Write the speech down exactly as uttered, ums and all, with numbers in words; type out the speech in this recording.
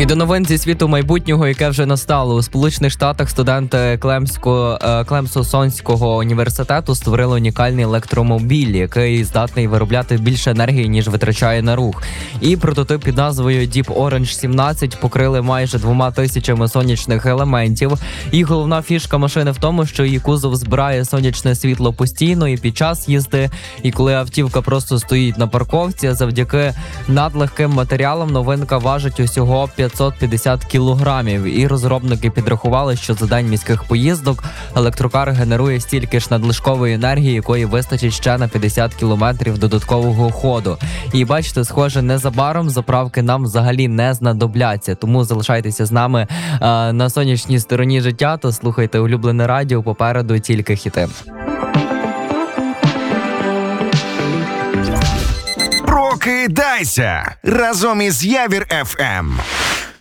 І до новин зі світу майбутнього, яке вже настало. У Сполучених Штатах студенти Клемського, Клемсо-Сонського університету створили унікальний електромобіль, який здатний виробляти більше енергії, ніж витрачає на рух. І прототип під назвою Deep Orange сімнадцять покрили майже двома тисячами сонячних елементів. І головна фішка машини в тому, що її кузов збирає сонячне світло постійно і під час їзди. І коли автівка просто стоїть на парковці, завдяки надлегким матеріалам новинка важить усього п'ятсот п'ятдесят кілограмів. І розробники підрахували, що за день міських поїздок електрокар генерує стільки ж надлишкової енергії, якої вистачить ще на п'ятдесят кілометрів додаткового ходу. І бачите, схоже, незабаром заправки нам взагалі не знадобляться. Тому залишайтеся з нами а, на сонячній стороні життя та слухайте улюблене радіо, попереду тільки хіти. Прокидайся разом із Явір еф ем.